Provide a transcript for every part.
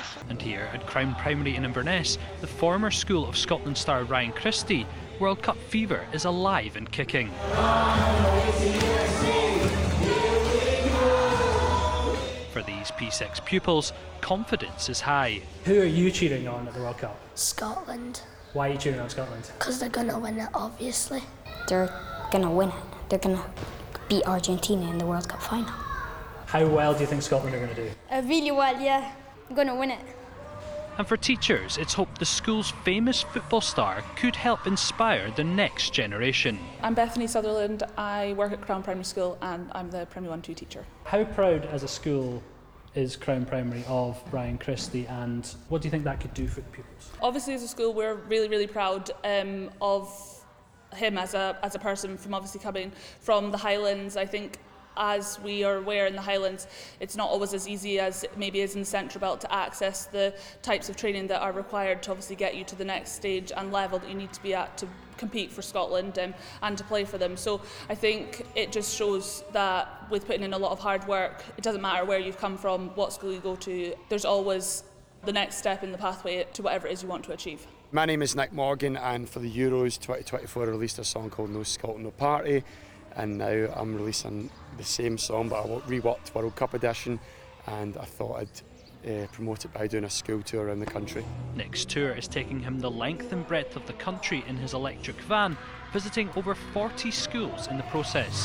And here at Crown Primary in Inverness, the former school of Scotland star Ryan Christie, World Cup fever is alive and kicking. For these P6 pupils, confidence is high. Who are you cheering on at the World Cup? Scotland. Why are you cheering on Scotland? Because they're going to win it, obviously. They're going to win it. They're going to beat Argentina in the World Cup final. How well do you think Scotland are going to do? Really well, yeah. I'm going to win it. And for teachers, it's hoped the school's famous football star could help inspire the next generation. I'm Bethany Sutherland. I work at Crown Primary School and I'm the Primary 1-2 teacher. How proud as a school is Crown Primary of Ryan Christie, and what do you think that could do for the pupils? Obviously, as a school, we're really, really proud of him as a person, from obviously coming from the Highlands. I think, as we are aware, in the Highlands, it's not always as easy as it maybe is in the Central Belt to access the types of training that are required to obviously get you to the next stage and level that you need to be at to compete for Scotland and to play for them. So I think it just shows that with putting in a lot of hard work, it doesn't matter where you've come from, what school you go to, there's always the next step in the pathway to whatever it is you want to achieve. My name is Nick Morgan, and for the Euros 2024 I released a song called No Scotland No Party, and now I'm releasing the same song but a reworked World Cup edition, and I thought I'd promote it by doing a school tour around the country. Nick's tour is taking him the length and breadth of the country in his electric van, visiting over 40 schools in the process.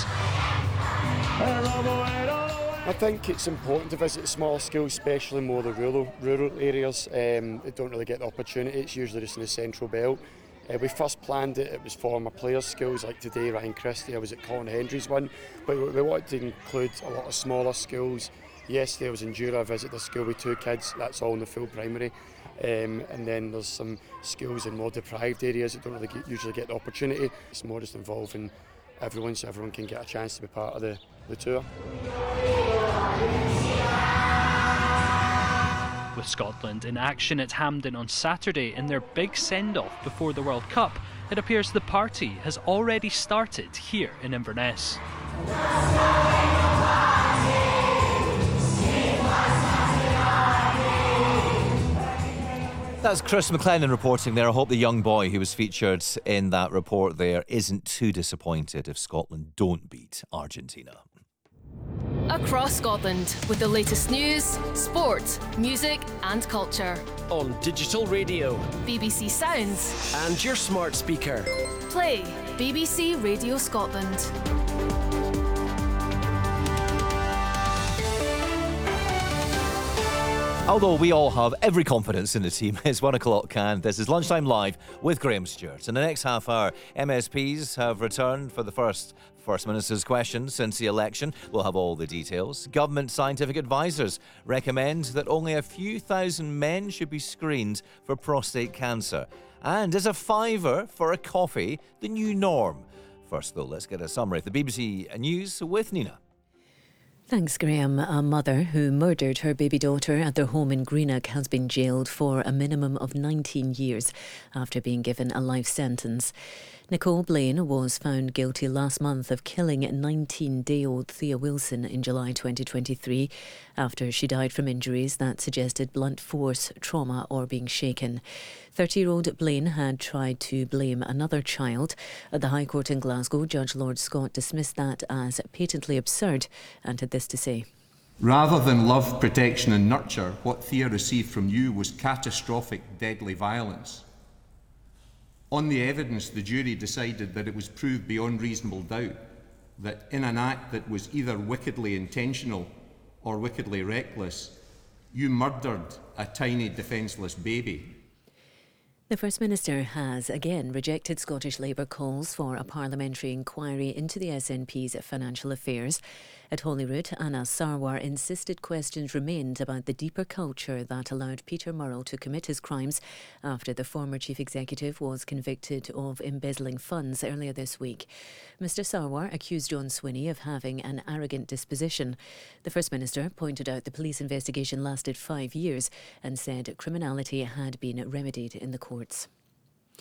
I think it's important to visit small schools, especially more the rural areas. They don't really get the opportunity. It's usually just in the Central Belt. We first planned it was former players' schools, like today Ryan Christie, I was at Colin Hendry's one, but we wanted to include a lot of smaller schools. Yesterday I was in Jura, I visited a school with 2 kids, that's all in the full primary. And then there's some schools in more deprived areas that don't really usually get the opportunity. It's more just involving everyone so everyone can get a chance to be part of the tour. With Scotland in action at Hampden on Saturday in their big send-off before the World Cup, it appears the party has already started here in Inverness. That's Chris McLennan reporting there. I hope the young boy who was featured in that report there isn't too disappointed if Scotland don't beat Argentina. Across Scotland with the latest news, sport, music and culture. On digital radio, BBC Sounds and your smart speaker. Play BBC Radio Scotland. Although we all have every confidence in the team, it's 1 o'clock and this is Lunchtime Live with Graham Stewart. In the next half hour, MSPs have returned for the First Minister's questions since the election. We'll have all the details. Government scientific advisors recommend that only a few thousand men should be screened for prostate cancer. And is a fiver for a coffee the new norm? First though, let's get a summary of the BBC News with Nina. Thanks, Graham. A mother who murdered her baby daughter at their home in Greenock has been jailed for a minimum of 19 years after being given a life sentence. Nicole Blaine was found guilty last month of killing 19-day-old Thea Wilson in July 2023 after she died from injuries that suggested blunt force, trauma or being shaken. 30-year-old Blaine had tried to blame another child. At the High Court in Glasgow, Judge Lord Scott dismissed that as patently absurd and had this to say. Rather than love, protection and nurture, what Thea received from you was catastrophic, deadly violence. On the evidence, the jury decided that it was proved beyond reasonable doubt that in an act that was either wickedly intentional or wickedly reckless, you murdered a tiny defenceless baby. The First Minister has again rejected Scottish Labour calls for a parliamentary inquiry into the SNP's financial affairs. At Holyrood, Anas Sarwar insisted questions remained about the deeper culture that allowed Peter Murrell to commit his crimes after the former chief executive was convicted of embezzling funds earlier this week. Mr Sarwar accused John Swinney of having an arrogant disposition. The First Minister pointed out the police investigation lasted 5 years and said criminality had been remedied in the courts.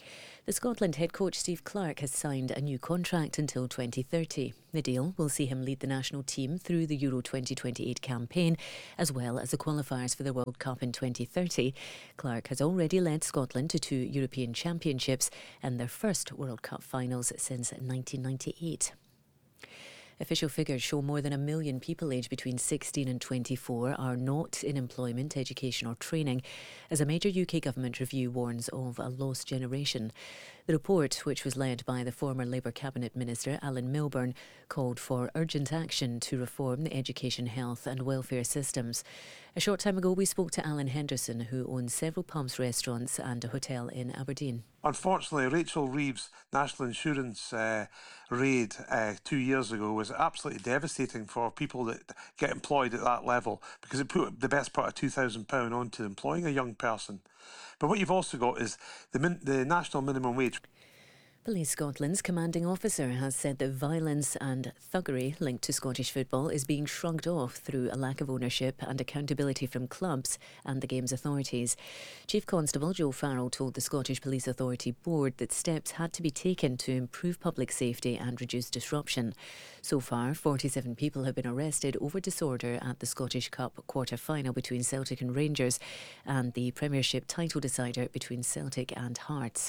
The Scotland head coach Steve Clarke has signed a new contract until 2030. The deal will see him lead the national team through the Euro 2028 campaign, as well as the qualifiers for the World Cup in 2030. Clarke has already led Scotland to 2 European Championships and their first World Cup finals since 1998. Official figures show more than 1 million people aged between 16 and 24 are not in employment, education or training, as a major UK government review warns of a lost generation. The report, which was led by the former Labour Cabinet Minister Alan Milburn, called for urgent action to reform the education, health and welfare systems. A short time ago, we spoke to Alan Henderson, who owns several pubs, restaurants and a hotel in Aberdeen. Unfortunately, Rachel Reeves' National Insurance raid 2 years ago was absolutely devastating for people that get employed at that level, because it put the best part of £2,000 onto employing a young person. But what you've also got is the national minimum wage. Police Scotland's commanding officer has said that violence and thuggery linked to Scottish football is being shrugged off through a lack of ownership and accountability from clubs and the game's authorities. Chief Constable Joe Farrell told the Scottish Police Authority Board that steps had to be taken to improve public safety and reduce disruption. So far, 47 people have been arrested over disorder at the Scottish Cup quarter-final between Celtic and Rangers and the Premiership title decider between Celtic and Hearts.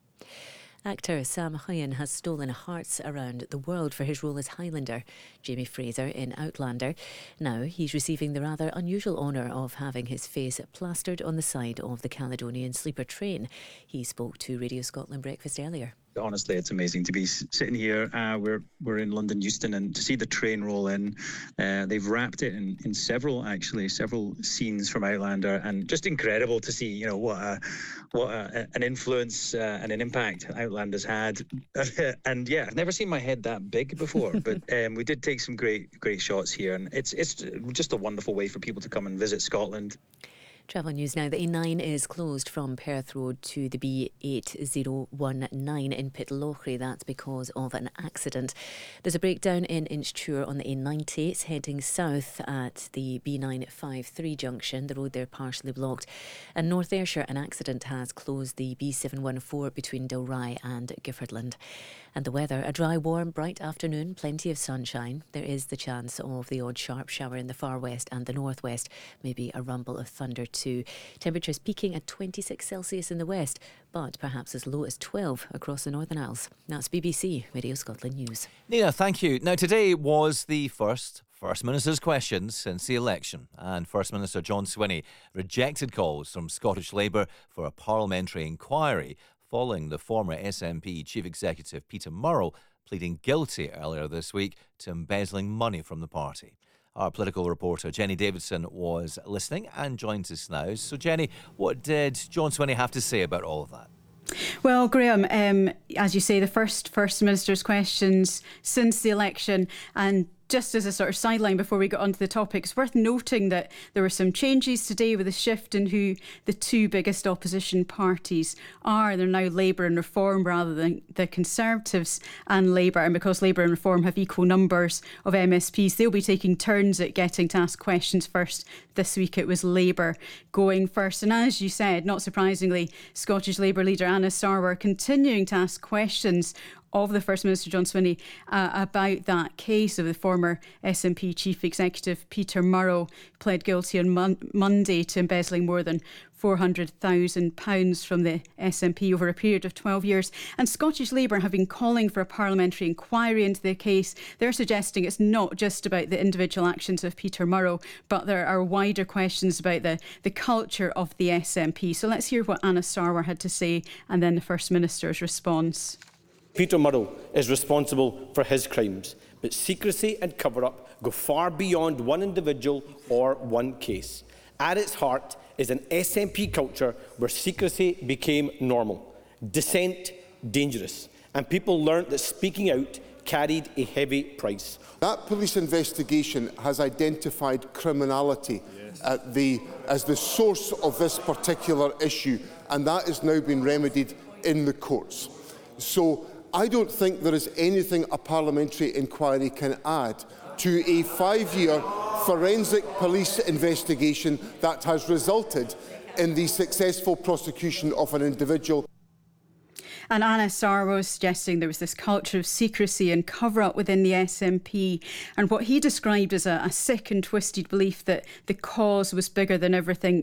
Actor Sam Hyan has stolen hearts around the world for his role as Highlander, Jamie Fraser in Outlander. Now he's receiving the rather unusual honour of having his face plastered on the side of the Caledonian sleeper train. He spoke to Radio Scotland Breakfast earlier. Honestly, it's amazing to be sitting here. We're in London Euston, and to see the train roll in. They've wrapped it in several scenes from Outlander, and just incredible to see, what an influence and an impact Outlander's had. And yeah, I've never seen my head that big before, but we did take some great shots here, and it's just a wonderful way for people to come and visit Scotland. Travel news now. The A9 is closed from Perth Road to the B8019 in Pitlochry. That's because of an accident. There's a breakdown in Inchture on the A90. It's heading south at the B953 junction. The road there partially blocked. And North Ayrshire, an accident has closed the B714 between Dalry and Giffordland. And the weather, a dry, warm, bright afternoon, plenty of sunshine. There is the chance of the odd sharp shower in the far west and the northwest, maybe a rumble of thunder too. Temperatures peaking at 26 Celsius in the west, but perhaps as low as 12 across the Northern Isles. That's BBC Radio Scotland News. Nina, thank you. Now, today was the First Minister's questions since the election, and First Minister John Swinney rejected calls from Scottish Labour for a parliamentary inquiry following the former SNP Chief Executive Peter Murrell pleading guilty earlier this week to embezzling money from the party. Our political reporter Jenny Davidson was listening and joins us now. So Jenny, what did John Swinney have to say about all of that? Well, Graham, as you say, the First Minister's questions since the election, and just as a sort of sideline before we get onto the topic, it's worth noting that there were some changes today with a shift in who the two biggest opposition parties are. They're now Labour and Reform rather than the Conservatives and Labour. And because Labour and Reform have equal numbers of MSPs, they'll be taking turns at getting to ask questions first. This week it was Labour going first. And as you said, not surprisingly, Scottish Labour leader Anna Sarwar continuing to ask questions of the First Minister John Swinney about that case of the former SNP Chief Executive Peter Murrell, pled guilty on Monday to embezzling more than £400,000 from the SNP over a period of 12 years. And Scottish Labour have been calling for a parliamentary inquiry into the case. They're suggesting it's not just about the individual actions of Peter Murrell, but there are wider questions about the culture of the SNP. So let's hear what Anna Sarwar had to say and then the First Minister's response. Peter Murrell is responsible for his crimes, but secrecy and cover-up go far beyond one individual or one case. At its heart is an SNP culture where secrecy became normal, dissent dangerous, and people learnt that speaking out carried a heavy price. That police investigation has identified criminality as the source of this particular issue, and that is now being remedied in the courts. So I don't think there is anything a parliamentary inquiry can add to a 5-year forensic police investigation that has resulted in the successful prosecution of an individual. And Anna Sarwar was suggesting there was this culture of secrecy and cover-up within the SNP, and what he described as a sick and twisted belief that the cause was bigger than everything